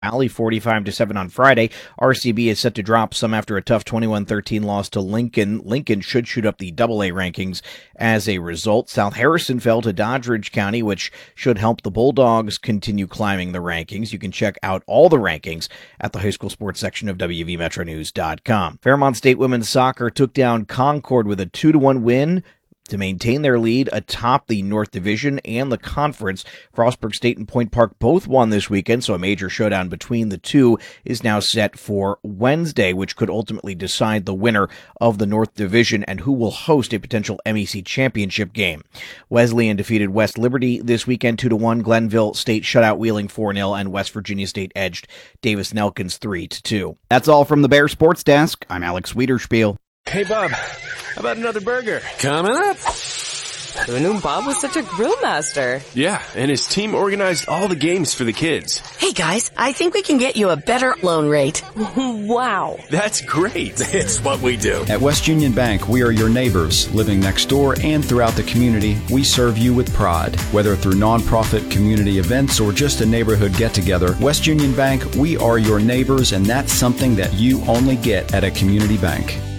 Valley 45-7 on Friday. RCB is set to drop some after a tough 21-13 loss to Lincoln. Lincoln should shoot up the AA rankings as a result. South Harrison fell to Doddridge County, which should help the Bulldogs continue climbing the rankings. You can check out all the rankings at the high school sports section of WVMetroNews.com. Fairmont State women's soccer took down Concord with a 2-1 win to maintain their lead atop the North Division and the conference. Frostburg State and Point Park both won this weekend, so a major showdown between the two is now set for Wednesday, which could ultimately decide the winner of the North Division and who will host a potential MEC championship game. Wesleyan defeated West Liberty this weekend 2-1. Glenville State shut out Wheeling 4-0, and West Virginia State edged Davis Nelkins 3-2. That's all from the Bear Sports Desk. I'm Alex Wiederspiel. Hey, Bob, how about another burger? Coming up. Who knew Bob was such a grill master? Yeah, and his team organized all the games for the kids. Hey, guys, I think we can get you a better loan rate. Wow. That's great. It's what we do. At West Union Bank, we are your neighbors. Living next door and throughout the community, we serve you with pride. Whether through nonprofit community events or just a neighborhood get-together, West Union Bank, we are your neighbors, and that's something that you only get at a community bank.